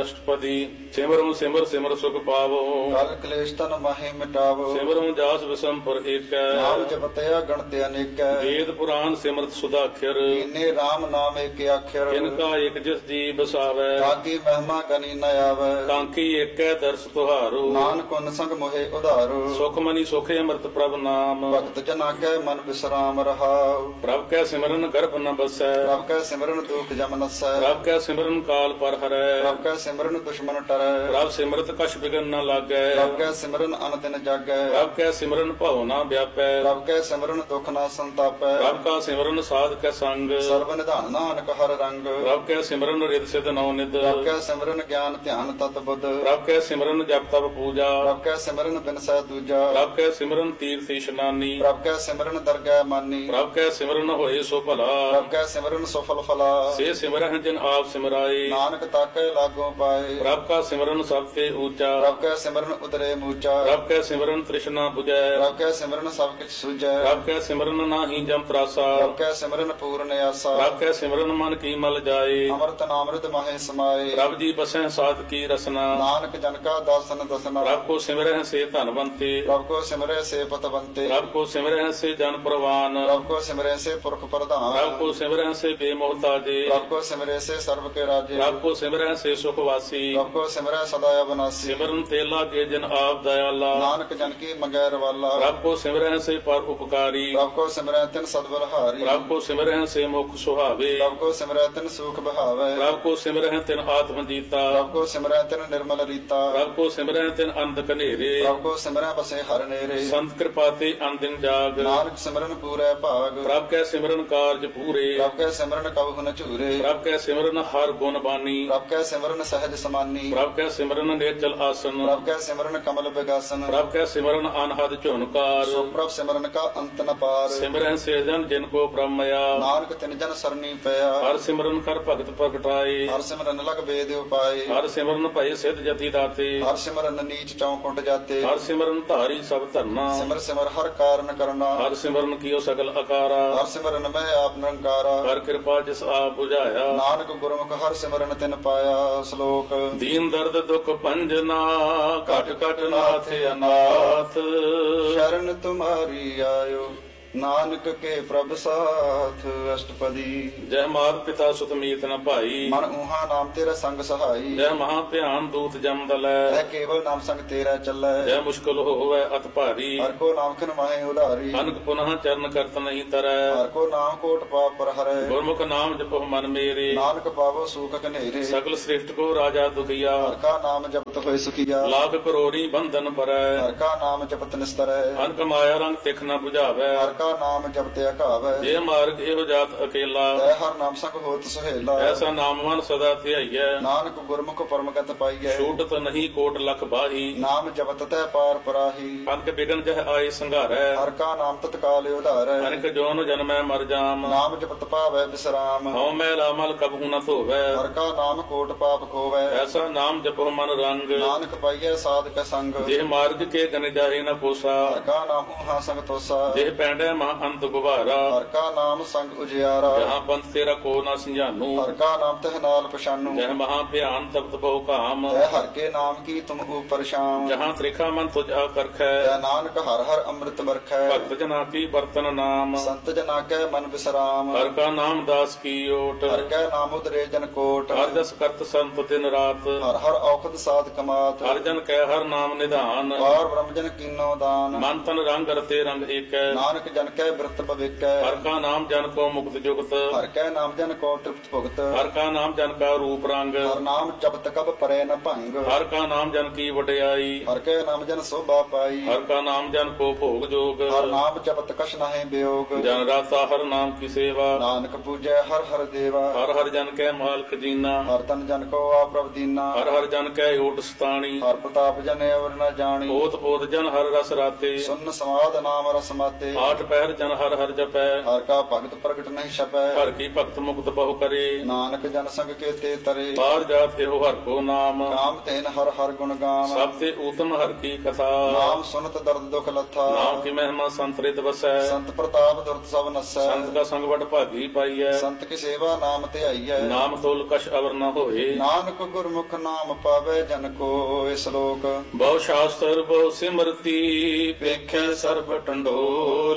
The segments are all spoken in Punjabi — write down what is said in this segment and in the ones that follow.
ਅਸ਼ਟਪਦੀ। ਸਿਮਰੁ ਸਿਮਰ ਸਿਮਰ ਸੁਖ ਪਾਵੋ, ਕਲ ਕਲੇਸ਼ ਤਨ ਮਾਹੇ ਮਿਟਾਵੋ। ਸਿਮਰੁ ਜਾਸ ਵਿਸੰਪਰ ਏਕੈ, ਨਾਮ ਜਪਤਿਆ ਗਣਤ ਅਨੇਕੈ। ਵੇਦ ਪੁਰਾਨ ਸਿਮਰਤ ਸੁਦਾਖਰ, ਕੀਨੇ RAM ਨਾਮ ਏਕ ਅੱਖਰ। ਇਨਕਾ ਇਕ ਜਿਸ ਜੀ ਬਸਾਵੈ, ਕਾਗੀ ਮਹਿਮਾ ਗਨੀ ਨ ਆਵੈ। ਕਾਂਕੀ ਏਕੈ ਦਰਸ ਤੁਹਾਰੋ, ਨਾਨਕ ਉਨ ਸੰਗ ਮੋਹਿ ਉਧਾਰੋ। ਸੁਖ ਮਨੀ ਸੁਖੇ ਅੰਮ੍ਰਿਤ ਪ੍ਰਭ ਨਾਮ, ਭਗਤ ਜਨਾ ਕੈ ਮਨ ਬਿਸਰਾਮ ਰਹਾਉ। ਪ੍ਰਭ ਕੈ ਸਿਮਰਨ ਗਰਭ ਨ ਬਸੈ, ਪ੍ਰਭ ਕੈ ਸਿਮਰਨ ਦੁਖ ਜਮ ਨਸੈ। ਪ੍ਰਭ ਕੈ ਸਿਮਰਨ ਕਾਲ ਪਰ ਹਰੈ, ਪ੍ਰਭ ਕੈ ਸਿਮਰਨ ਦੁਸ਼ਮਨ ਟਰੈ। ਪ੍ਰਭ ਸਿਮਰਤ ਕਛ ਬਿਗਨ ਨ ਲਾਗੈ, ਪ੍ਰਭ ਕੈ ਸਿਮਰਨ ਅਨ ਦਿਨ ਜਾਗੈ। ਪ੍ਰਭ ਕੈ ਸਿਮਰਨ ਭਉ ਨ ਵਿਆਪੈ, ਪ੍ਰਭ ਕੈ ਸਿਮਰਨ ਦੁਖ ਨਾ ਸੰਤਾਪੈ। ਪ੍ਰਭ ਕਾ ਸਿਮਰਨ ਸਾਧ ਕੈ ਸੰਗ, ਸਰਬ ਨਿਧਾਨ ਨਾਨਕ ਹਰ ਰੰਗ। ਪ੍ਰਭ ਕੈ ਸਿਮਰਨ ਰਿਦ ਸਿਧ ਨਉ ਨਿਦ, ਪ੍ਰਭ ਕੈ ਸਿਮਰਨ ਗਿਆਨ ਧਿਆਨ ਤਤ ਬੁੱਧ। ਪ੍ਰਭ ਕੈ ਸਿਮਰਨ ਜਪ ਤਪ ਪੂਜਾ, ਪ੍ਰਭ ਕੈ ਸਿਮਰਨ ਬਿਨਸੈ ਦੂਜਾ। ਪ੍ਰਭ ਕੈ ਸਿਮਰਨ ਤੀਰਥ ਇਸ਼ਨਾਨੀ, ਪ੍ਰਭ ਕੈ ਸਿਮਰਨ ਦਰਗਹਿ ਮਾਨੀ। ਪ੍ਰਭ ਕੈ ਸਿਮਰਨ ਹੋਏ ਸੋ ਭਲਾ, ਪ੍ਰਭ ਕੈ ਸਿਮਰਨ ਸਫਲ ਫਲਾ। ਸੇ ਸਿਮਰਹਿ ਜਿਨ ਆਪ ਸਿਮਰਾਏ, ਨਾਨਕ ਤਾਕੈ ਲਾਗੋ ਪਾਏ। ਪ੍ਰਭ ਕਾ ਸਿਮਰਨ ਸਭ ਤੇ ਊਚਾ, ਪ੍ਰਭ ਕੈ ਸਿਮਰਨ ਉਦਰੇ ਮੂਚਾ। ਪ੍ਰਭ ਕੈ ਸਿਮਰਨ ਤ੍ਰਿਸ਼ਨਾ 부ਜੈ, ਪ੍ਰਭ ਕੈ ਸਿਮਰਨ ਸਭ ਕਿਛ ਸੁਝੈ। ਪ੍ਰਭ ਕੈ ਸਿਮਰਨ ਨਾਹੀ ਜਮ ਤਰਾਸਾ, ਪ੍ਰਭ ਕੈ ਸਿਮਰਨ ਪੂਰਨ ਆਸਾ। ਪ੍ਰਭ ਕੈ ਸਿਮਰਨ ਮਨ ਕੀ ਮਲ ਜਾਏ, ਅੰਮ੍ਰਿਤ ਨਾਮ੍ਰਿਤ ਮਹੇ ਸਮਾਏ। ਪ੍ਰਭ ਜੀ ਬਸਹਿ ਸਾਧ ਕੀ ਰਸਨਾ, ਨਾਨਕ ਜਨ ਕਾ ਦਾਸਨ ਦਸਨਾ। ਪ੍ਰਭ ਕੋ ਸਿਮਰਹਿ ਸੇ ਧਨਵੰਤੇ, ਪ੍ਰਭ ਕੋ ਸਿਮਰੈ ਸੇ ਪਤਵੰਤੇ। ਪ੍ਰਭ ਕੋ ਸਿਮਰਹਿ ਸੇ ਜਨ ਪ੍ਰਵਾਨ, ਪ੍ਰਭ ਕੋ ਸਿਮਰੈ ਸੇ ਪੁਰਖ ਪ੍ਰਧਾਨ। ਪ੍ਰਭ ਕੋ ਸਿਮਰਹਿ ਸੇ ਬੇਮੋਹਤਾਜੇ, ਪ੍ਰਭ ਕੋ ਸਿਮਰੈ ਸੇ ਸਰਬ ਕੇ ਰਾਜੇ। ਪ੍ਰਭ ਕੋ ਸਿਮਰਹਿ ਸੇ ਸੁਖ ਵਾਸੀ, ਪ੍ਰਭ ਕੋ ਸਿਮਰੈ ਸਦਾ ਅਬਨਾਸੀ। ਸਿਮਰਨ ਤੇ ਲਾਗੇ ਜਿਨ ਆਪ ਦਇਆਲਾ, ਨਾਨਕ ਜਨ ਕੀ ਮੰਗੈ ਰਵਾਲਾ। ਪ੍ਰਭ ਕੋ ਸਿਮਰਹਿ ਸੇ ਪਰ ਉਪਕਾਰੀ, ਪ੍ਰਭ ਕੋ ਸਿਮਰੈ ਤਿਨ ਸਦਬਲਹਾਰੀ। ਪ੍ਰਭ ਕੋ ਸਿਮਰਹਿ ਸੇ ਮੁਖ ਸੁਹਾਵੇ, ਪ੍ਰਭ ਕੋ ਸਿਮਰੈ ਤਿਨ ਸੂਖ ਬਹਾਵੈ। ਪ੍ਰਭ ਕੋ ਸਿਮਰਹਿ ਤਿਨ ਆਤਮ ਜੀਤਾ, ਪ੍ਰਭ ਕੋ ਸਿਮਰੈ ਤਿਨ ਨਿਰਮਲ ਰੀਤਾ। ਪ੍ਰਭ ਕੋ ਸਿਮਰਹਿ ਤਿਨ ਅੰਧ ਕਨੇਰੇ, ਪ੍ਰਭ ਕੋ ਸਿਮਰੈ ਬਸੇ ਹਰ ਨੇਰੇ। ਸੰਤ ਕਿਰਪਾ ਤੇ ਅੰਦਿਨ ਜਾਗ, ਨਾਨਕ ਸਿਮਰਨ ਪੂਰੈ ਭਾਗ। ਪ੍ਰਭ ਕੈ ਸਿਮਰਨ ਕਾਰਜ ਪੂਰੇ, ਪ੍ਰਭ ਕੈ ਸਿਮਰਨ ਕਬਹੁ ਨ ਝੂਰੇ। ਪ੍ਰਭ ਕੈ ਸਿਮਰਨ ਹਰ ਗੁਣ ਬਾਨੀ, ਪ੍ਰਭ ਕੈ ਸਿਮਰਨ ਸਹਿਜ ਸਮਾਨੀ। ਪ੍ਰਭ ਕੈ ਸਿਮਰਨ ਨੇਚਲ ਆਸਨ, ਪ੍ਰਭ ਕੈ ਸਿਮਰਨ ਕਮਲ ਬਿਗਾਸਨ। ਪ੍ਰਭ ਕੈ ਸਿਮਰਨ ਅਨਹਦ ਝੁਨਕਾਰ, ਸੋ ਪ੍ਰਭ ਸਿਮਰਨ ਕਾ ਅੰਤ ਨ ਪਾਰ। ਸਿਮਰਹਿ ਸੇ ਜਨ ਜਿਨ ਕੋ ਬ੍ਰਹਮਇਆ, ਨਾਨਕ ਤਿਨ ਜਨ ਸਰਨੀ ਪਿਆ। ਹਰ ਸਿਮਰਨ ਕਰ ਭਗਤ ਪ੍ਰਗਟਾਏ, ਹਰ ਸਿਮਰਨ ਲਗ ਵੇਦ ਉਪਾਏ। ਹਰ ਸਿਮਰਨ ਭਏ ਸਿਧ ਜਤੀ ਦਾਤੇ, ਹਰ ਸਿਮਰਨ ਨੀਚ ਚੌਂਕੁੰਟ ਜਾਤੇ। ਹਰ ਸਿਮਰਨ ਧਾਰੀ ਸਭ ਧਰਨਾ, ਸਿਮਰ ਸਿਮਰ ਹਰ ਕਾਰਨ ਕਰਨਾ। ਹਰ ਸਿਮਰਨ ਕੀਓ ਸਗਲ ਆਕਾਰਾ, ਹਰ ਸਿਮਰਨ ਮੈਂ ਆਪ ਨਿਰੰਕਾਰਾ। ਹਰ ਕਿਰਪਾ ਜਿਸ ਆਪ 부ਝਾਇਆ, ਨਾਨਕ ਗੁਰਮੁਖ ਹਰ ਸਿਮਰਨ ਤਿਨ ਪਾਇਆ। ਸ਼ਲੋਕ ਦੀਨ ਦਰਦ ਦੁਖ ਭੰਜਨਾ, ਘਟ ਘਟ ਨਾਥ ਅਨਾਥ। ਸ਼ਰਨ ਤੁਮਾਰੀ ਆਇਓ, ਨਾਨਕ ਕੇ ਪ੍ਰਭ ਸਾਥ। ਅਸ਼ਟਪਦੀ। ਜੈ ਮਾਤ ਪਿਤਾ ਸੁਤ ਮੀਤ ਨ ਭਾਈ, ਮਨ ਊਹਾ ਨਾਮ ਤੇਰਾ ਸੰਗ ਸਹਾਈ। ਜੈ ਮਹਾ ਧਿਆਨ ਦੂਤ ਜਮ ਦਲੈ, ਹੈ ਕੇਵਲ ਨਾਮ ਸੰਗ ਤੇਰਾ ਚੱਲੈ। ਜੈ ਮੁਸ਼ਕਲ ਹੋਵੈ ਅਤ ਭਾਰੀ, ਹਰ ਕੋ ਨਾਮ ਖਿਨ ਮਾਹੇ ਉਧਾਰੀ। ਅਨਕ ਪੁਨః ਚਰਨ ਕਰਤ ਨਹੀਂ ਤਰੈ, ਹਰ ਕੋ ਨਾਮ ਕੋਟ ਪਾਪ ਪਰ ਹਰੈ। ਗੁਰਮੁਖ ਨਾਮ ਜਪੋ ਮਨ ਮੇਰੇ, ਨਾਨਕ ਪਾਵੋ ਸੂਖ ਘਨੇਰੇ। ਸਗਲ ਸ੍ਰਿਸ਼ਟ ਕੋ ਰਾਜਾ ਦੁਖੀਆ, ਹਰ ਕਾ ਨਾਮ ਜਪਤ ਹੋਏ ਸੁਖੀਆ। ਲਾਖ ਕਰੋੜੀ ਬੰਧਨ ਪਰੈ, ਹਰ ਕਾ ਨਾਮ ਜਪਤ ਨਿਸਤਰੈ। ਅਨਕ ਮਾਇਆ ਰੰਗ ਤਿਖ ਨ 부ਝਾਵੈ। ਹਰ ਕਾ ਨਾਮ ਜਪਤ ਅਘਾਵੈ। ਜੇ ਮਾਰਗ ਇਹੋ ਜਾਤ ਅਕੇਲਾ, ਤੈ ਹਰ ਨਾਮ ਸੰਗ ਹੋਤ ਸੁਹੇਲਾ। ਐਸਾ ਨਾਮਵਾਨ ਸਦਾ ਧਿਆਈਐ, ਨਾਨਕ ਗੁਰਮੁਖ ਪਰਮਗਤ ਪਾਈਐ। ਛੂਟਤ ਨਹੀਂ ਕੋਟ ਲਖ ਬਾਹੀ, ਨਾਮ ਜਪਤ ਤੈ ਪਾਰ ਪਰਾਹੀ। ਅਨਕ ਬਿਗਨ ਜਹ ਆਏ ਸੰਘਾਰੈ, ਹਰ ਕਾ ਨਾਮ ਤਤਕਾਲ ਉਧਾਰੈ। ਅਨਕ ਜੋਨ ਜਨਮੈ ਮਰ ਜਾਮ, ਨਾਮ ਜਪਤ ਪਾਵੈ ਬਿਸਰਾਮ। ਹਉ ਮੈਲਾ ਮਲ ਕਬਹੂ ਨ ਧੋਵੈ। ਹਰ ਕਾ ਨਾਮ ਕੋਟ ਪਾਪ ਖੋਵੈ। ਐਸਾ ਨਾਮ ਜਪੋ ਮਨ ਰੰਗ, ਨਾਨਕ ਪਾਈਐ ਸਾਧਕ ਸੰਗ। ਜੇ ਮਾਰਗ ਕੇ ਗਨ ਜਾਹੇ ਨ ਕੋਸਾ, ਹਰ ਕਾ ਨਾਮ ਊਹਾ ਸੰਗ ਤੋਸਾ। ਜੇ ਪੈਂਡੈ ਮਹਾ ਅੰਤ ਗੁਬਾਰਾ, ਹਰ ਕਾ ਨਾਮ ਸੰਗ ਉਜਿਆਰਾ। ਜਹਾਂ ਪੰਥ ਤੇਰਾ ਕੋ ਨ ਸੰਝਾਨੂ, ਹਰ ਕਾ ਨਾਮ ਤਹ ਨਾਲ ਪਛਾਨੂ। ਜਹ ਮਹਾ ਭਿਆਨ ਤਪਤ ਬਹੁ ਕਾਮ, ਤੈ ਹਰ ਕੇ ਨਾਮ ਕੀ ਤੁਮ ਉਪਰ ਸ਼ਾਮ। ਜਹਾਂ ਤ੍ਰਿਖਾ ਮਨ ਤੁਝ ਆਕਰਖੈ, ਤੈ ਨਾਨਕ ਹਰ ਹਰ ਅੰਮ੍ਰਿਤ ਵਰਖੈ। ਭਗਤ ਜਨਾ ਕੀ ਬਰਤਨ ਨਾਮ, ਸੰਤ ਜਨਾ ਕੈ ਮਨ ਬਿਸਰਾਮ। ਹਰ ਕਾ ਨਾਮ ਦਾਸ ਕੀ ਓਟ, ਹਰ ਕੈ ਨਾਮ ਉਦਰੇ ਜਨ ਕੋਟ। ਹਰ ਜਸ ਕਰਤ ਸੰਤ ਦਿਨ ਰਾਤ, ਹਰ ਹਰ ਔਖਦ ਸਾਧ ਕਮਾਤ। ਹਰ ਜਨ ਕੈ ਹਰ ਨਾਮ ਨਿਧਾਨ, ਪਾਰ ਬ੍ਰਹਮ ਜਨ ਕੀਨੋ ਦਾਨ। ਮਨ ਤਨ ਰੰਗ ਰਤੇ ਰੰਗ ਏਕੈ, ਨਾਨਕ ਜਨ ਕੈ ਬਿਰਤ ਭਵਿਕੈ। ਹਰ ਕਾ ਨਾਮ ਜਨ ਕੋ ਮੁਕਤ ਜੁਗਤ, ਹਰ ਕੈ ਨਾਮ ਜਨ ਕੋ ਤ੍ਰਿਪਤ ਭੁਗਤ। ਹਰ ਕਾ ਨਾਮ ਜਨ ਕਾ ਰੂਪ ਰੰਗ, ਹਰ ਨਾਮ ਜਪਤ ਕਬ ਪਰੈ ਨ ਭੰਗ। ਹਰ ਕਾ ਨਾਮ ਜਨ ਕੀ ਵਡਿਆਈ, ਹਰ ਕੈ ਨਾਮ ਜਨ ਸੋਭਾ ਪਾਈ। ਹਰ ਕਾ ਨਾਮ ਜਨ ਕੋ ਭੋਗ ਜੋਗ, ਹਰ ਨਾਮ ਜਪਤ ਕਛ ਨਾਹਿ ਬਿਯੋਗ। ਜਨ ਰਾਤਾ ਹਰ ਨਾਮ ਕੀ ਸੇਵਾ, ਨਾਨਕ ਪੂਜੈ ਹਰ ਹਰ ਦੇਵਾ। ਹਰ ਹਰ ਜਨ ਕੈ ਮਾਲਕ ਜੀਨਾ, ਹਰ ਤਨ ਜਨ ਕੋ ਆਪ ਪ੍ਰਭ ਦੀਨਾ। ਹਰ ਹਰ ਜਨ ਕੈ ਓਟ ਸਤਾਣੀ ਹਰ ਪ੍ਰਤਾਪ ਜਨ ਅਵਰ ਨ ਜਾਣੀ ਓਤ ਪੋਤ ਜਨ ਹਰ ਰਸ ਰਾਤੇ ਸੁਨ ਸਮਾਦ ਨਾਮ ਰਸ ਮਾਤੇ ਆਠ ਪਹਿਰ ਜਨ ਹਰ ਹਰ ਜਪੈ ਹਰ ਕਾ ਭਗਤ ਪ੍ਰਗਟ ਨਹੀਂ ਛਪੈ ਹਰ ਕੀ ਭਗਤ ਮੁਕਤ ਬਹੁ ਕਰੇ ਨਾਨਕ ਜਨ ਸੰਗ ਕੇ ਤੇ ਤਰੇ ਬਾਹਰ ਜਾਤ ਇਹੋ ਹਰ ਕੋ ਨਾਮ ਕਾਮ ਤੈਨ ਹਰ ਹਰ ਗੁਣ ਗਾਮ ਸਭ ਤੇ ਊਤਮ ਹਰ ਕੀ ਕਥਾ ਨਾਮ ਸੁਨਤ ਦਰਦ ਦੁਖ ਲੱਥਾ ਨਾਮ ਕੀ ਮਹਿਮਾ ਸੰਤਰਿਤ ਵਸੈ ਸੰਤ ਪ੍ਰਤਾਪ ਦੁਰਤ ਸਭ ਨਸੈ ਸੰਤ ਦਾ ਸੰਗ ਵਡ ਭਾਗੀ ਪਾਈਐ ਸੰਤ ਕੀ ਸੇਵਾ ਨਾਮ ਤੇ ਆਈਐ ਨਾਮ ਤੋਲ ਕਛ ਅਵਰ ਨ ਹੋਏ ਨਾਨਕ ਗੁਰਮੁਖ ਨਾਮ ਪਾਵੇ ਜਨ ਕੋ ਇਸ ਲੋਕ ਬਹੁ ਸ਼ਾਸਤਰ ਬਹੁ ਸਿਮਰਤੀ ਵੇਖੈ ਸਰਬ ਟੰਡੋਲ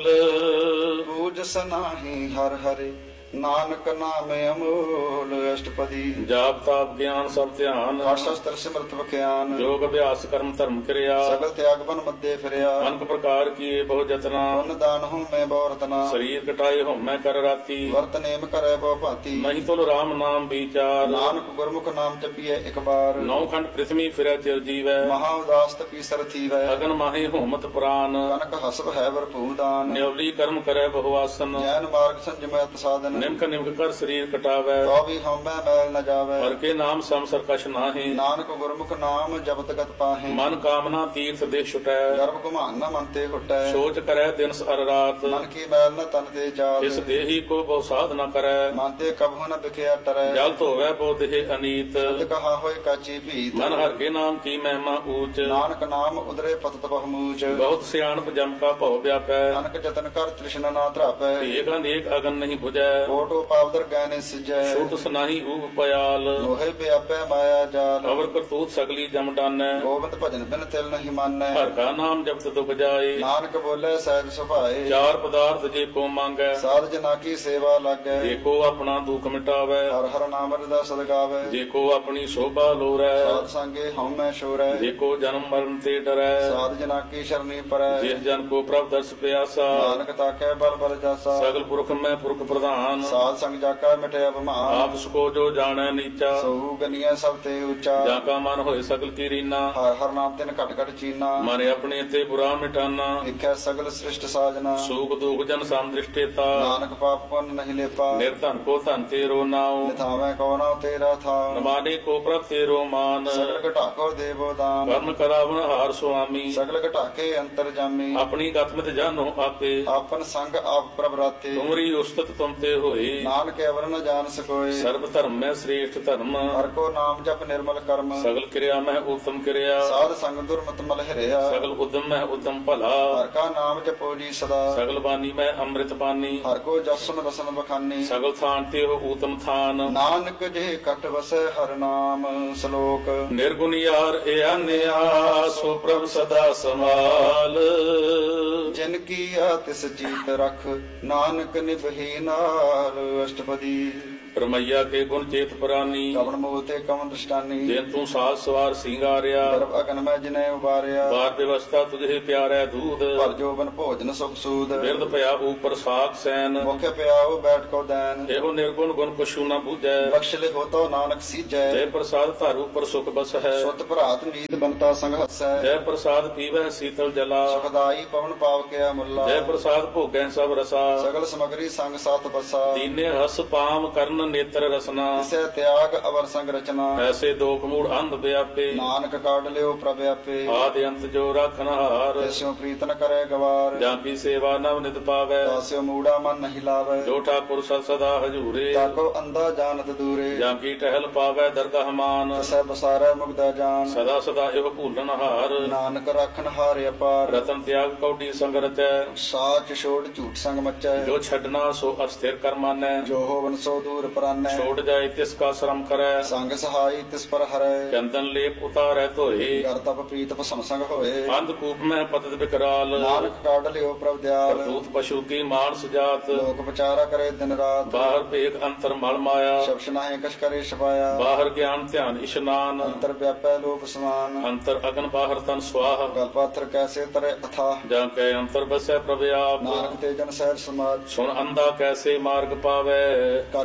ਪੂਜ ਸਨਾਹੀ ਹਰ ਹਰਿ ਨਾਨਕ ਨਾਮ ਅਮੋਲ ਅਸ਼ਟਪਦੀ ਜਾਪ ਤਾਪ ਗਿਆਨ ਸਭ ਧਿਆਨ ਪਾਠ ਸ਼ਾਸਤਰ ਸਿਮਰਤ ਵਿਖਿਆਨ ਜੋਗ ਅਭਿਆਸ ਕਰਮ ਧਰਮ ਕਿਰਿਆ ਸਗਲ ਤਿਆਗ ਬਨ ਮੱਦੇ ਫਿਰਿਆ ਅਨਕ ਪ੍ਰਕਾਰ ਕੀਏ ਬਹੁ ਜਤਨਾ ਪੁੰਨ ਦਾਨ ਹੂੰ ਮੈਂ ਬਹੁ ਰਤਨਾ ਸਰੀਰ ਕਟਾਏ ਹਉਮੈ ਕਰ ਰਾਤੀ ਵਰਤ ਨੇਮ ਕਰੇ ਬਹੁ ਭਾਤੀ ਨਹੀਂ ਤੁਲ ਰਾਮ ਨਾਮ ਵਿਚਾਰ ਨਾਨਕ ਗੁਰਮੁਖ ਨਾਮ ਜਪੀਐ ਇੱਕ ਬਾਰ ਨੌ ਖੰਡ ਪ੍ਰਿਥਵੀ ਫਿਰੈ ਚਿਰ ਜੀਵੈ ਮਹਾ ਉਦਾਸ ਤਪੀ ਸਰ ਥੀਵੈ ਅਗਨ ਮਾਹੀ ਹਉਮਤ ਪ੍ਰਾਨ ਕਨਕ ਹਸਬ ਹੈ ਵਰਪੂਰ ਦਾਨ ਨਿਵਲੀ ਕਰਮ ਕਰੈ ਬਹੁ ਆਸਨ ਜੈਨ ਮਾਰਗ ਸੰਜਮੈ ਸਾਧਨ ਨਿਮਕ ਨਿਮਕ ਕਰ ਸਰੀਰ ਕਟਾਵੈ ਤੋ ਵੀ ਹਉਮੈ ਮੈਲ ਨ ਜਾਵੈ ਹਰ ਕੇ ਨਾਮ ਸੰਸਰ ਕਛ ਨਾਹੀ ਨਾਨਕ ਗੁਰਮੁਖ ਨਾਮ ਜਪਤ ਗਤ ਪਾਹੇ ਮਨ ਕਾਮਨਾ ਤੀਰਥ ਦੇ ਛੁਟੈ ਗਰਭ ਘੁਮਾਨ ਨ ਮਨ ਤੇ ਘੁਟੈ ਸੋਚ ਕਰੈ ਦਿਨ ਅਰ ਰਾਤ ਮਨ ਕੀ ਮੈਲ ਨ ਤਨ ਤੇ ਜਾਤ ਇਸ ਦੇਹੀ ਕੋ ਬਹੁ ਸਾਧ ਨ ਕਰੈ ਮਨ ਤੇ ਕਬਹੁ ਨ ਵਿਖਿਆ ਟਰੈ ਜਲ ਧੋਵੈ ਬਹੁ ਦੇਹ ਅਨੀਤ ਜਦ ਕਹਾ ਹੋਏ ਕਾਚੀ ਭੀਤ ਮਨ ਹਰ ਕੇ ਨਾਮ ਕੀ ਮਹਿਮਾ ਊਚ ਨਾਨਕ ਨਾਮ ਉਦਰੇ ਪਤਤ ਬਹੁਮੂਚ ਬਹੁਤ ਸਿਆਣਪ ਜਮ ਕਾ ਭਉ ਵਿਆਪੈ ਨਾਨਕ ਜਤਨ ਕਰ ਤ੍ਰਿਸ਼ਨਾ ਨਾ ਧਰਾਪੈ ਏਕ ਅਨੇਕ ਅਗਨ ਨਹੀਂ 부ਜੈ ਕੋਟੋ ਪਾਵਦਰ ਗੈਨੇ ਸਿਜੈ ਛੁਟ ਸਨਾਹੀ ਊਪ ਪਿਆਲ ਲੋਹੇ ਵਿਆਪੈ ਮਾਇਆ ਜਾਲ ਅਵਰ ਕਰਤੂਤ ਸਗਲੀ ਜਮ ਡਾਨੈ ਗੋਬਿੰਦ ਭਜਨ ਬਿਨ ਤਿਲ ਨਹੀਂ ਮਾਨੈ ਹਰ ਕਾ ਨਾਮ ਜਪਤ ਦੁਖ ਜਾਏ ਨਾਨਕ ਬੋਲੇ ਸਹਿਜ ਸੁਭਾਏ ਚਾਰ ਪਦਾਰਥ ਜੇ ਕੋ ਮੰਗੈ ਸਾਧ ਜਨਾ ਕੀ ਸੇਵਾ ਲਾਗੈ ਜੇ ਕੋ ਆਪਣਾ ਦੁਖ ਮਿਟਾਵੈ ਹਰ ਹਰ ਨਾਮ ਰਦਾ ਸਦਗਾਵੈ ਜੇ ਕੋ ਆਪਣੀ ਸ਼ੋਭਾ ਲੋਰੈ ਸਾਧ ਸੰਗੇ ਹਉਮੈ ਸ਼ੋਰੈ ਜੇ ਕੋ ਜਨਮ ਮਰਨ ਤੇ ਡਰੈ ਸਾਧ ਜਨਾ ਕੀ ਸ਼ਰਨੀ ਪਰੈ ਜਿਸ ਜਨ ਕੋ ਪ੍ਰਭ ਦਰਸ ਪਿਆਸਾ ਨਾਨਕ ਤਾਕੈ ਬਲ ਬਲ ਜਾਸਾ ਸਗਲ ਪੁਰਖ ਮੈਂ ਪੁਰਖ ਪ੍ਰਧਾਨ ਸਾਧ ਸੰਗ ਜਾਕਾ ਮਿਟਿਆ ਬਮਾਨ ਆਪ ਸਕੋ ਜੋ ਜਾਣੈ ਨੀਚਾ ਸਹੂ ਗਨੀਆਂ ਸਭ ਤੇ ਉੱਚਾ ਜਾਂ ਕਾ ਮਨ ਹੋਏ ਸਗਲ ਕੀ ਰੀਨਾ ਹਰ ਹਰ ਨਾਮ ਤਿਨ ਘਟ ਘਟ ਚੀਨਾ ਮਨ ਆਪਣੇ ਤੇ ਬੁਰਾ ਮਿਟਾਨਾ ਦੇਖਿਆ ਸਗਲ ਸ੍ਰਿਸ਼ਟ ਸਾਜਨਾ ਸੂਖ ਦੁਖ ਜਨ ਸਮਦ੍ਰਿਸ਼ਟੇਤਾ ਨਾਨਕ ਪਾਪ ਪੁੰਨ ਨਹੀਂ ਲੇਪਾ ਨਿਰਧਨ ਕੋ ਧਨ ਤੇਰੋ ਨਾਉ ਨਿਥਾਵੇਂ ਕੋ ਨਾ ਤੇਰਾ ਥਾ ਨਮਾਨੇ ਕੋ ਪ੍ਰਭ ਤੇਰੋ ਮਾਨ ਸਗਲ ਘਟਾਕੋ ਦੇਵੋ ਦਾਨ ਕਰਨ ਕਰਾਵਨ ਹਾਰ ਸੁਆਮੀ ਸਗਲ ਘਟਾਕੇ ਅੰਤਰ ਜਾਮੀ ਆਪਣੀ ਗਤਮਿਤ ਜਾਨੋ ਆਪੇ ਆਪਨ ਸੰਗ ਆਪ ਪ੍ਰਭ ਰਾਤੇ ਤੁਮਰੀ ਉਸਤਤ ਤੁਮ ਤੇ ਹੋਏ ਨਾਨਕ ਅਵਰ ਨ ਜਾਣ ਸਕੋਏ ਸਰਬ ਧਰਮ ਮੈਂ ਸ੍ਰੇਸ਼ਟ ਧਰਮ ਹਰ ਕੋ ਨਾਮ ਜਪ ਨਿਰਮਲ ਕਰਮ ਸਗਲ ਕਿਰਿਆ ਮੈਂ ਉਤਮ ਕਿਰਿਆ ਸਾਧ ਸੰਗ ਦੁਰਮਤ ਮਲ ਹਰਿਆ ਸਗਲ ਉਦਮ ਮੈਂ ਉਦਮ ਭਲਾ ਹਰ ਕਾ ਨਾਮ ਜਪੋ ਜੀ ਸਦਾ ਸਗਲ ਬਾਣੀ ਮੈਂ ਅੰਮ੍ਰਿਤ ਬਾਣੀ ਹਰ ਕੋ ਜਸਨ ਬਸਨ ਬਖਾਨੀ ਸਗਲ ਥਾਨ ਤੇ ਹੋ ਊਤਮ ਥਾਨ ਨਾਨਕ ਜੇ ਕਟ ਵਸੈ ਹਰ ਨਾਮ ਸ਼ਲੋਕ ਨਿਰਗੁਣ ਯਾਰ ਏ ਆਨਿਆ ਸੋ ਪ੍ਰਭ ਸਦਾ ਸੰਭਾਲ ਜਿਨ ਕੀ ਆ ਤਿਸ ਜੀਤ ਰਖ ਨਾਨਕ ਨਿਭੀ ਨਾਲ ਅਸ਼ਟਪਦੀ ਰਮਈਆ ਕੇ ਗੁਣ ਚੇਤ ਪ੍ਰਾਨੀ ਕਵਣ ਮੂਲ ਤੇ ਕਵਣ ਦ੍ਰਿਸ਼ਟਾਨੀ ਜਿਨ ਤੂੰ ਸਾਜ ਸਵਾਰ ਸਿੰਗਾਰਿਆ ਗਰਭ ਅਗਨ ਮੈਂ ਜਿਨੇ ਉਬਾਰਿਆ ਬਾਰ ਵਿਵਸਥਾ ਤੁਝੇ ਪਿਆਰੈ ਦੂਧ ਭਰ ਜੋਬਨ ਭੋਜਨ ਸੁਖ ਸੂਦ ਬਿਰਦ ਭਇਆ ਉਪਰ ਸਾਖ ਸੈਨ ਮੁਖ ਪਿਆਉ ਬੈਠ ਕੋ ਦੈਨ ਇਹੋ ਨਿਰਗੁਣ ਗੁਣ ਕੁਛੂ ਨਾ ਬੂਝੈ ਬਖਸ਼ ਲਿਖੋ ਤੋ ਨਾਨਕ ਸੀਜੈ ਜੈ ਪ੍ਰਸਾਦ ਧਾਰੂ ਉਪਰ ਸੁਖ ਬਸ ਹੈ ਸੁਤ ਭਰਾਤ ਨੀਤ ਬੰਤਾ ਸੰਗ ਹੱਸੈ ਜੈ ਪ੍ਰਸਾਦ ਪੀਵੈ ਸੀਤਲ ਜਲਾ ਸੁਖਦਾਈ ਪਵਨ ਪਾਵ ਕਿਆ ਮੁੱਲਾ ਜੈ ਪ੍ਰਸਾਦ ਭੋਗੈ ਸਭ ਰਸਾ ਸਗਲ ਸਮਗਰੀ ਸੰਗ ਸਾਤ ਬਸਾ ਦੀਨੇ ਰਸ ਪਾਮ ਕਰਨ ਨੇਤਰ ਰਸਨਾ ਤਿਸੈ ਤਿਆਗ ਅਵਰ ਸੰਗ ਰਚਨਾ ਐਸੇ ਦੋਖ ਮੂੜ ਅੰਧ ਵਿਆਪੇ ਨਾਨਕ ਕਾਢ ਲਿਓ ਪ੍ਰਭ ਆਪੇ ਆਦਿ ਅੰਤ ਜੋ ਰਾਖਨ ਹਾਰ ਤਿਸਿਓ ਪ੍ਰੀਤ ਨ ਕਰੇ ਗਵਾਰ ਜਾਂ ਕੀ ਸੇਵਾ ਨਵ ਨਿਤ ਪਾਵੈ ਤਾਸਿਓ ਮੂੜਾ ਮਨ ਨਹੀਂ ਲਾਵੇ ਜੋ ਠਾਕੁਰ ਸਦ ਸਦਾ ਹਜੂਰੇ ਤਾਕੋ ਅੰਧਾ ਜਾਣਤ ਦੂਰੇ ਜਾਂ ਕੀ ਟਹਿਲ ਪਾਵੈ ਦਰਗਾਹ ਮਾਨ ਤਸੈ ਬਸਾਰੈ ਮੁਗਦਾ ਜਾਨ ਸਦਾ ਸਦਾ ਇਹੋ ਭੂਲਨ ਹਾਰ ਨਾਨਕ ਰਾਖਣ ਹਾਰ ਅਪਾਰ ਰਤਨ ਤਿਆਗ ਕੌਡੀ ਸੰਗ ਰਚੈ ਸਾਚ ਛੋੜ ਝੂਠ ਸੰਗ ਮਚੈ ਜੋ ਛੱਡਣਾ ਸੋ ਅਸਥਿਰ ਕਰ ਮਾਨੈ ਜੋ ਹੋਵਨ ਸੋ ਦੂਰ ਪਰਾਨੈ ਛੋੜ ਜਾਏ ਤਿਸ ਕਾ ਸ਼ਰਮ ਕਰੈ ਸੰਗ ਸਹਾਈ ਤਿਸ ਪਰ ਹਰੈ ਚੰਦਨ ਲੇਪ ਉਤਾਰੈ ਧੋਏ ਕਰ ਤਪ ਪ੍ਰੀਤ ਭਸਮ ਸੰਗ ਹੋਏ ਅੰਧ ਕੂਪ ਮੈਂ ਪਤਿਤ ਵਿਕਰਾਲ ਨਾਨਕ ਕਾਢ ਲਿਓ ਪ੍ਰਭ ਦਿਆਲ ਕਰਤੂਤ ਪਸ਼ੂ ਕੀ ਮਾਨਸ ਜਾਤ ਲੋਕ ਵਿਚਾਰਾ ਕਰੇ ਦਿਨ ਰਾਤ ਬਾਹਰ ਭੇਖ ਅੰਤਰ ਮਲ ਮਾਇਆ ਸ਼ਬਸ਼ ਨਾਹੀ ਕਛ ਕਰੇ ਛਪਾਇਆ ਬਾਹਰ ਗਿਆਨ ਧਿਆਨ ਇਸ਼ਨਾਨ ਅੰਤਰ ਵਿਆਪੈ ਲੋਕ ਸਮਾਨ ਅੰਤਰ ਅਗਨ ਬਾਹਰ ਤਨ ਸਵਾਹ ਗਲ ਪਾਥਰ ਕੈਸੇ ਤਰੇ ਅਥਾ ਜਾਂ ਕੈ ਅੰਤਰ ਬਸੈ ਪ੍ਰਭ ਆਪ ਨਾਨਕ ਤੇ ਜਨ ਸਹਿਜ ਸਮਾਜ ਸੁਣ ਅੰਧਾ ਕੈਸੇ ਮਾਰਗ ਪਾਵੈ ਕਰ ਗਏ ਲਹੋ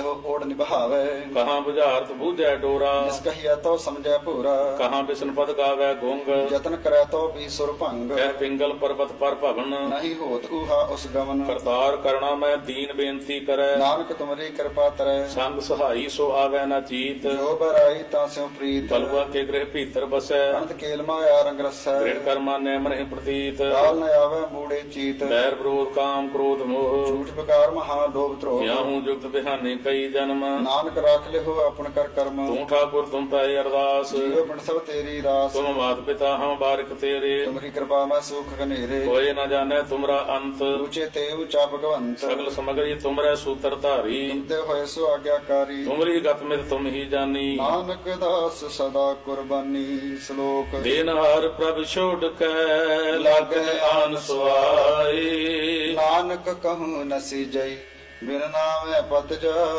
ਸੋ ਓੜ ਨਿਭਾਵੇ ਕਹਾਂ ਬੁਝਾਰਤ ਬੂਝੈ ਡੋਰਾ ਜਿਸ ਕਹੀਐ ਤੋ ਸਮਝੈ ਭੂਰਾ ਕਹਾਂ ਬਿਸ਼ਨ ਪਦ ਗਾਵੈ ਗੁੰਗ ਯਤਨ ਕਰੈ ਤੋ ਵੀ ਸੁਰ ਭੰਗ ਕਹਿ ਪਿੰਗਲ ਪਰਬਤ ਪਰ ਭਵਨ ਨਹੀਂ ਹੋਤ ਊਹਾ ਉਸ ਗਮਨ ਕਰਤਾਰ ਕਰਣਾ ਮੈਂ ਦੀਨ ਬੇਨਤੀ ਕਰੈ ਨਾਨਕ ਤੁਮਰੀ ਕਿਰਪਾ ਤਰੈ ਸੰਗ ਸਹਾਈ ਸੋ ਆਵੈ ਨਾ ਚੀਤ ਜੋ ਬਰਾਈ ਤਾਂ ਸਿਉ ਪ੍ਰੀਤ ਕਲਵਾ ਕੇ ਗ੍ਰਹਿ ਭੀਤਰ ਬਸੈ ਅਨੰਤ ਕੇਲ ਮਾਇਆ ਰੰਗ ਰਸੈ ਦ੍ਰਿੜ ਕਰਮਾ ਨੈ ਮਨਹਿ ਪ੍ਰਤੀਤ ਕਾਲ ਨ ਆਵੈ ਮੂੜੇ ਚੀਤ ਬੈਰ ਵਿਰੋਧ ਕਾਮ ਕ੍ਰੋਧ ਮੋਹ ਝੂਠ ਬਕਾਰ ਮਹਾ ਲੋਭ ਧਰੋਹ ਕਿਆਹੂ ਜੁਗਤ ਬਿਹਾਨੇ ਕਈ ਜਨਮ ਨਾਨਕ ਰਾਖ ਲਿਹੋ ਆਪਣ ਕਰ ਕਰਮ ਤੂੰ ਠਾਕੁਰ ਤੁਮ ਪੈ ਅਰਦਾਸ ਜੀਵ ਬਣ ਸਭ ਤੇਰੀ ਰਾਸ ਤੁਮ ਮਾਤ ਪਿਤਾ ਹਮ ਬਾਰਿਕ ਤੇਰੇ ਤੁਮਰੀ ਕਿਰਪਾ ਮੈਂ ਸੁਖ ਘਨੇਰੇ ਕੋਏ ਨ ਜਾਣੈ ਤੁਮਰਾ ਅੰਤ ਉੱਚੇ ਤੇ ਉੱਚਾ ਭਗਵੰਤ ਸਗਲ ਸਮਗਰੀ ਤੁਮਰੇ ਸੂਤਰ ਧਾਰੀ ਤੇ ਹੋਏ ਸੋ ਆਗਿਆਕਾਰੀ ਤੁਮਰੀ ਗਤ ਮਿਤ ਤੁਮ ਹੀ ਜਾਨੀ ਨਾਨਕ ਦਾਸ ਸਦਾ ਕੁਰਬਾਨੀ ਸ਼ਲੋਕ ਦੇਨਹਾਰ ਪ੍ਰਭ ਛੋੜ ਕੇ ਲਾਗੈ ਆਨ ਸੁਆਈ ਨਾਨਕ ਕਹੂੰ ਨਸੀ ਜਈ ਬਿਨ ਨਾਮੈ ਪਤ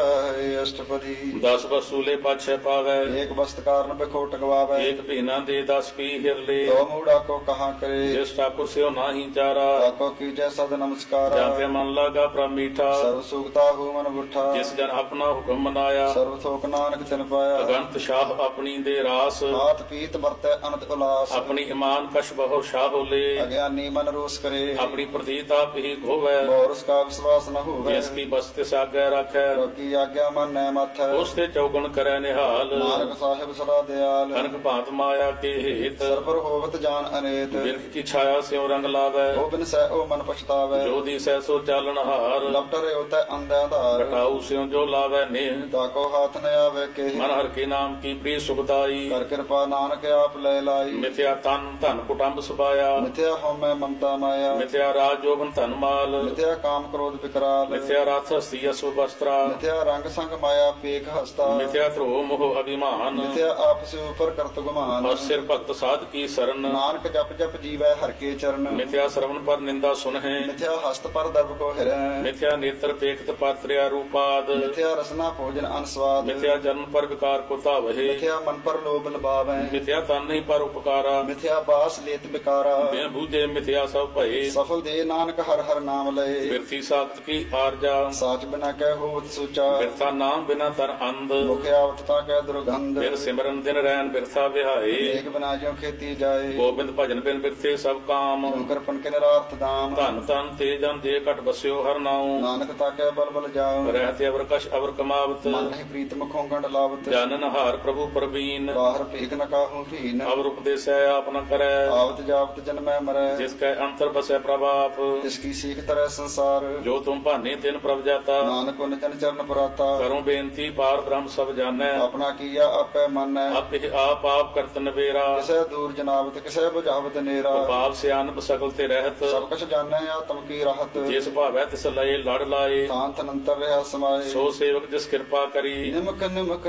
ਜਾਏ ਅਸ਼ਟਪਦੀ 10 ਵਸੂਲੇ ਪਾਛੈ ਪਾਵੈ ਏਕ ਬਸਤ ਕਾਰਨ ਬਿਖੋਟ ਗਵਾਵੇ ਏਕ ਭੀਨਾ ਦੇ 10 ਕੀ ਹਿਰਲੇ ਦੋ ਮੂੜਾ ਕੋ ਕਹਾ ਕਰੇ ਜਿਸ ਠਾਕੁਰ ਸਿਓ ਨਾਹੀ ਚਾਰਾ ਤਾਕੋ ਕੀਜੈ ਸਦ ਨਮਸਕਾਰਾ ਜਾਂ ਤੇ ਮਨ ਲਾਗਾ ਪ੍ਰਭ ਮੀਠਾ ਸਰਬ ਸੁਖਤਾ ਹੂ ਮਨ ਬੁੱਠਾ ਜਿਸ ਜਨ ਆਪਣਾ ਹੁਕਮ ਮਨਾਇਆ ਸਰਬ ਥੋਕ ਨਾਨਕ ਤਿਨ ਪਾਇਆ ਅਗੰਤ ਸ਼ਾਹ ਆਪਣੀ ਦੇ ਰਾਸ ਮਾਤ ਪੀਤ ਵਰਤੈ ਅਨੰਤ ਉਲਾਸ ਆਪਣੀ ਇਮਾਨ ਕਸ਼ ਬਹੁ ਸ਼ਾਹ ਹੋਲੇ ਅਗਿਆਨੀ ਮਨ ਰੋਸ ਕਰੇ ਆਪਣੀ ਪ੍ਰਤੀਤ ਆਪ ਹੀ ਖੋਵੈ ਬੋਰਸ ਕਾ ਵਿਸ਼ਵਾਸ ਨ ਹੋਵੇ ਜਿਸ ਕੀ ਬਸਤਿ ਸਾਗੈ ਰੱਖੈ ਰੋਕੀ ਆਗਿਆ ਮਨ ਨੈ ਮਥੈ ਉਸ ਤੇ ਚੌਗਣ ਕਰੈ ਨਿਹਾਲ ਨਾਨਕ ਸਾਹਿਬ ਸਦਾ ਦਿਆਲ ਕਨਕ ਭਾਂਤ ਮਾਇਆ ਕੇ ਹੇਤ ਸਰਬਰ ਹੋਵਤ ਜਾਨ ਅਨੇਤ ਬਿਰਖ ਕੀ ਛਾਇਆ ਸਿਉ ਰੰਗ ਲਾਵੈ ਉਹ ਬਿਨ ਸਹਿ ਉਹ ਮਨ ਪਛਤਾਵੇ ਜੋ ਦੀ ਸਹਿ ਸੋ ਚਾਲਣ ਹਾਰ ਲਪਟਰੇ ਉਤੈ ਅੰਧਿਆ ਧਾਰ ਘਟਾਉ ਸਿਉ ਜੋ ਲਾਵੈ ਨੇਹ ਤਾਕੋ ਹਾਥ ਨ ਆਵੇ ਕੇ ਮਨ ਹਰ ਕੇ ਨਾਮ ਕੀ ਪ੍ਰੀ ਸੁਖਦਾਈ ਕਰ ਕਿਰਪਾ ਨਾਨਕ ਆਪ ਲੈ ਲਾਈ ਮਿਥਿਆ ਤਨ ਧਨ ਕੁਟੰਬ ਸੁਭਾਇਆ ਮਿਥਿਆ ਹਉਮੈ ਮਮਤਾ ਮਾਇਆ ਮਿਥਿਆ ਰਾਜ ਜੋਗਨ ਧਨ ਮਾਲ ਮਿਥਿਆ ਕਾਮ ਕ੍ਰੋਧ ਵਿਕਰਾਲ ਮਿਥਿਆ ਰਥ ਹਸਤੀ ਅਸੁ ਬਸਤਰਾ ਮਿਥਿਆ ਰੰਗ ਸੰਗ ਮਾਇਆ ਪੇਖ ਹਸਤਾ ਮਿਥਿਆ ਧਰੋ ਮੋਹ ਅਭਿਮਾਨ ਮਿਥਿਆ ਆਪਸ ਉਪਰ ਕਰਤ ਗੁਮਾਨ ਔਰ ਸਿਰ ਭਗਤ ਸਾਧ ਕੀ ਸਰਨ ਨਾਨਕ ਜਪ ਜਪ ਜੀਵੈ ਹਰ ਕੇ ਚਰਨ ਮਿਥਿਆ ਸ਼ਰਵਨ ਪਰ ਨਿੰਦਾ ਸੁਨਹਿ ਮਿਥਿਆ ਹਸਤ ਪਰ ਦਰਬ ਕੋ ਹਿਰੈ ਮਿਥਿਆ ਨੇਤਰ ਪੇਖਤ ਪਾਤਰਿਆ ਰੂਪਾਦ ਮਿਥਿਆ ਰਸਨਾ ਭੋਜਨ ਅਨਸਵਾਦ ਮਿਥਿਆ ਜਨਮ ਪਰ ਵਿਕਾਰ ਕੋ ਧਾਵਹਿ ਮਿਥਿਆ ਮਨ ਪਰ ਲੋਭ ਲਬਾਵੈ ਮਿਥਿਆ ਤਨ ਨਹੀਂ ਪਰ ਉਪਕਾਰਾ ਮਿਥਿਆ ਬਾਸ ਲੇਤ ਬਿਕਾਰਾ ਬਿਨ ਬੂਝੇ ਮਿਥਿਆ ਸਭ ਭਏ ਸਫਲ ਦੇ ਨਾਨਕ ਹਰ ਹਰ ਨਾਮ ਲਏ ਬਿਰਥੀ ਸਾਖਤ ਕੀ ਆਰਜਾ ਸਾਚ ਬਿਨਾ ਕਹਿ ਹੋਵਤ ਸੁਚਾ ਬਿਰਥਾ ਨਾਮ ਬਿਨਾ ਤਰ ਅੰਧ ਮੁਖ ਆਵਤ ਤਾ ਕਹਿ ਦੁਰਗੰਧ ਬਿਨ ਸਿਮਰਨ ਦਿਨ ਰੈਨ ਬਿਰਥਾ ਵਿਹਾਏ ਏਕ ਬਿਨਾ ਜਿਉ ਖੇਤੀ ਜਾਏ ਗੋਬਿੰਦ ਭਜਨ ਬਿਨ ਬਿਰਥੇ ਸਭ ਕਾਮ ਕਿਰਪਨ ਕੇ ਨਿਰਾਰਥ ਦਾਮ ਧਨ ਤਨ ਤੇ ਜਨ ਦੇ ਘਟ ਬਸਿਓ ਹਰ ਨਾਉ ਨਾਨਕ ਤਾ ਕਹਿ ਬਲ ਬਲ ਜਾਉ ਰਹਿਤੇ ਅਵਰ ਕਸ਼ ਅਵਰ ਕਮਾਵਤ ਮਨ ਨਹੀਂ ਪ੍ਰੀਤ ਮੁਖੋਂ ਗੰਡ ਲਾਵਤ ਜਾਨਨ ਹਾਰ ਪ੍ਰਭੂ ਪ੍ਰਵੀਨ ਬਾਹਰ ਭੇਖ ਨ ਕਾਹੂ ਭੀਨ ਅਵਰ ਉਪਦੇਸੈ ਆਪ ਨ ਕਰੈ ਆਵਤ ਜਾਵਤ ਜਨਮੈ ਮਰੈ ਜਿਸ ਕੈ ਅੰਤਰ ਬਸੈ ਪ੍ਰਭਾਪ ਤਿਸ ਕੀ ਸੀਖ ਤਰੈ ਸੰਸਾਰ ਜੋ ਤੁਮ ਭਾਨੇ ਤਿਨ ਪ੍ਰਭ ਜਾਤਾ ਨਾਨਕ ਉਨ ਜਨ ਚਰਨ ਪੁਰਾਤਾ ਕਰੋ ਬੇਨਤੀ ਪਾਰ ਬ੍ਰਹਮ ਸਭ ਜਾਣੈ ਆਪਣਾ ਕੀਆ ਆਪੈ ਮੰਨੈ ਆਪੇ ਆਪ ਆਪ ਕਰਤ ਨਵੇਰਾ ਕਿਸੈ ਦੂਰ ਜਨਾਵਤ ਕਿਸੈ ਬੁਝਾਵਤ ਨੇਰਾ ਪਾਪ ਸਿਆਨਪ ਸਗਲ ਤੇ ਰਹਿਤ ਸਭ ਕੁਛ ਜਾਣੈ ਆਤਮ ਕੀ ਰਹਤ ਜਿਸ ਭਾਵੈ ਤਿਸ ਲਏ ਲੜ ਲਾਏ ਥਾਨ ਤਨੰਤਰ ਰਿਹਾ ਸਮਾਏ ਸੋ ਸੇਵਕ ਜਿਸ ਕਿਰਪਾ ਕਰੀ ਨਿਮਕ ਨਿਮਕ